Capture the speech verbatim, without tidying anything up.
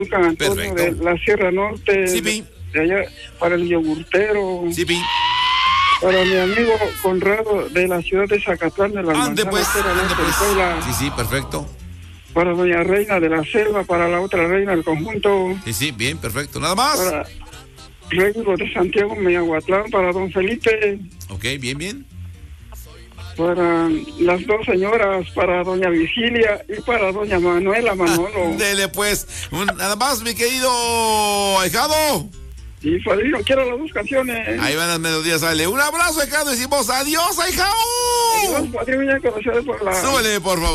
Antonio Perfecto. de la Sierra Norte, Sí, pi. de allá, para el yogurtero, Sí, pi. para mi amigo Conrado de la ciudad de Zacatlán de la Ande Manzana, pues, Sierra ande Norte de pues. Puebla, Sí, sí, perfecto. para doña Reina de la Selva, para la otra reina del conjunto, Sí, sí, bien, perfecto. Nada más. para Régulo de Santiago Meyahuatlán, para don Felipe, Ok, bien, bien. para las dos señoras, para doña Vigilia y para doña Manuela Manolo. Dele pues. Un- Nada más, mi querido ahijado. Y padrino, quiero las dos canciones. Ahí van las melodías, sale. Un abrazo, ahijado. Decimos adiós, ahijado. Adiós, padrino, ya conocido por la... Súbele, por favor.